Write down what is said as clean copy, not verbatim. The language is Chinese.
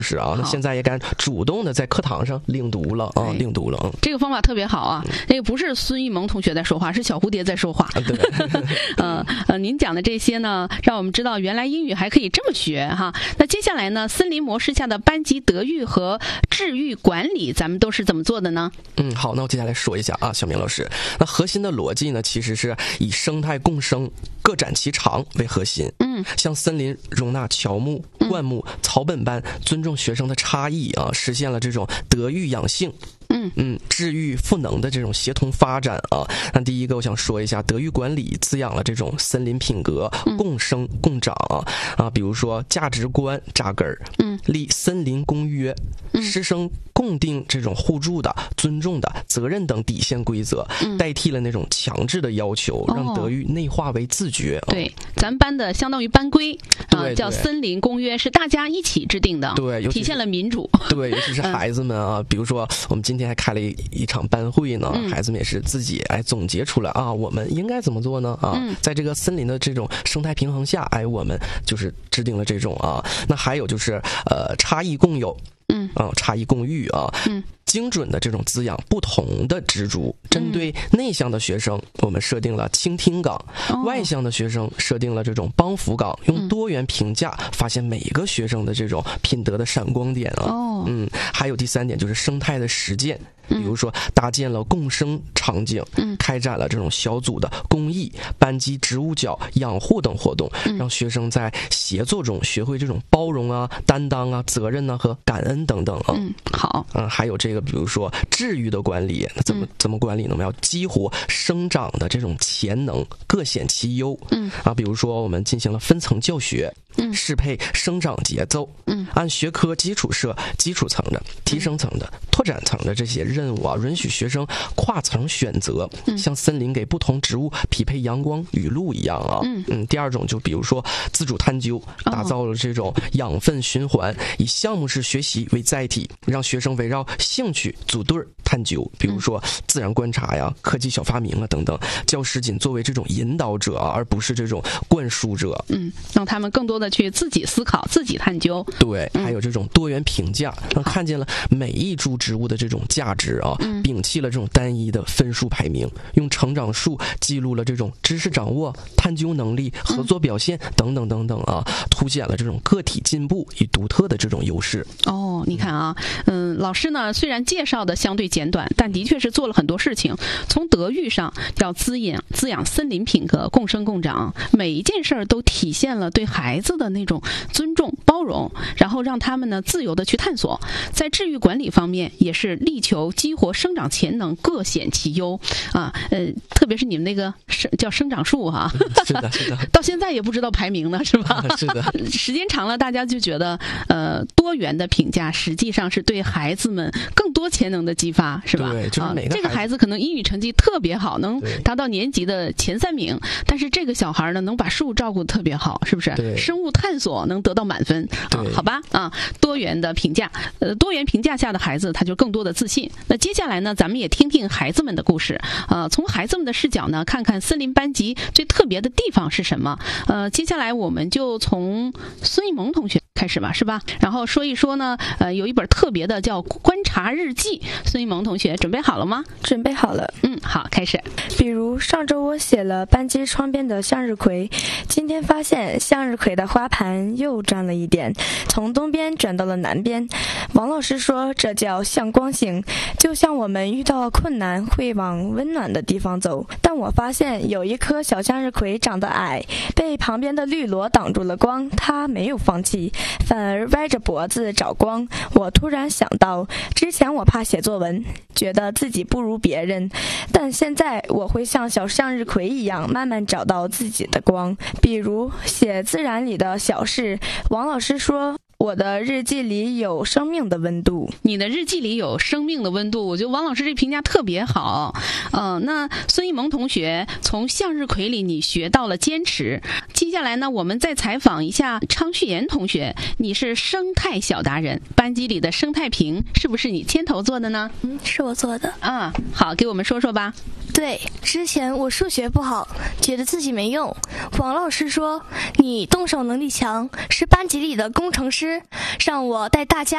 是啊，那现在也敢主动的在课堂上领读了啊，领读了。 这个方法特别好啊！这个不是孙艺萌同学在说话，是小蝴蝶在说话。对，您讲的这些呢，让我们知道原来英语还可以这么学哈。那接下来呢，森林模式下的班级德育和治愈管理，咱们都是怎么做的呢？ 好，那我接下来说一下啊，小明老师，那核心的逻辑呢，其实是以生态共生、各展其长为核心。像森林容纳乔木、灌木、草本班，尊重学生的差异啊，实现了这种德育养性。治愈赋能的这种协同发展啊。那第一个我想说一下，德育管理滋养了这种森林品格共生共长啊，比如说价值观扎根儿，立森林公约，师生共定这种互助的、尊重的、责任等底线规则，代替了那种强制的要求，让德育内化为自觉。 对，咱们班的相当于班规啊，叫森林公约，是大家一起制定的， 对， 体现了民主。 对，尤其是孩子们啊，比如说我们今天还开了一场班会呢，孩子们也是自己总结出来啊，我们应该怎么做呢？在这个森林的这种生态平衡下，我们就是制定了这种啊。那还有就是差异共有。差异共育啊，精准的这种滋养不同的植株。针对内向的学生，我们设定了倾听岗；外向的学生设定了这种帮扶岗，用多元评价发现每一个学生的这种品德的闪光点啊。还有第三点就是生态的实践。比如说搭建了共生场景，开展了这种小组的公益、班级植物角养护等活动，让学生在协作中学会这种包容啊、担当啊、责任啊和感恩等等啊。 好， 还有这个比如说治愈的管理，那怎么管理呢？我们要激活生长的这种潜能，各显其优。比如说我们进行了分层教学，适配生长节奏，按学科基础设基础层的、提升层的、拓展层的这些任务啊，允许学生跨层选择，像森林给不同植物匹配阳光雨露一样啊。第二种就比如说自主探究，打造了这种养分循环，以项目式学习为载体，让学生围绕兴趣组队探究，比如说自然观察呀、科技小发明啊等等。教师仅作为这种引导者啊，而不是这种灌输者。 让他们更多的去自己思考、自己探究。 对，还有这种多元评价，让看见了每一株植物的这种价值啊，摒弃了这种单一的分数排名，用成长树记录了这种知识掌握、探究能力、合作表现等等等等啊，凸显了这种个体进步与独特的这种优势。 你看啊，老师呢虽然介绍的相对简短，但的确是做了很多事情。从德育上要滋养森林品格，共生共长，每一件事儿都体现了对孩子的那种尊重、包容，然后让他们呢自由的去探索。在治愈管理方面，也是力求激活生长潜能，各显其优啊。特别是你们那个叫生长树哈， 是的， 到现在也不知道排名呢，是吧？ 是的， 时间长了，大家就觉得多元的评价实际上是对孩子们更多潜能的激发，是吧？ 对，就是每个这个孩子可能英语成绩特别好，能达到年级的前3名，但是这个小孩呢能把树照顾得特别好，是不是？ 对， 生物探索能得到满分好吧？多元的评价，多元评价下的孩子他就更多的自信。那接下来呢，咱们也听听孩子们的故事从孩子们的视角呢，看看森林班级最特别的地方是什么。接下来我们就从孙艺萌同学开始吧，是吧？然后说一说呢，有一本特别的叫观察日记。孙艺萌同学准备好了吗？ 准备好了。 好，开始。 比如上周我写了班级窗边的向日葵，今天发现向日葵的花盘又转了一点，从东边转到了南边。王老师说这叫向光性，就像我们遇到困难会往温暖的地方走。但我发现有一棵小向日葵长得矮，被旁边的绿萝挡住了光，它没有放弃，反而歪着脖子找光。我突然想到，之前我怕写作文，觉得自己不如别人，但现在我会像小向日葵一样，慢慢找到自己的光。比如写自然里的小事，王老师说我的日记里有生命的温度。 你的日记里有生命的温度，我觉得王老师这评价特别好。那孙艺萌同学从向日葵里你学到了坚持。接下来呢，我们再采访一下昌旭妍同学，你是生态小达人，班级里的生态瓶是不是你牵头做的呢？ 是我做的。 好，给我们说说吧。 对，之前我数学不好，觉得自己没用。王老师说你动手能力强，是班级里的工程师，让我带大家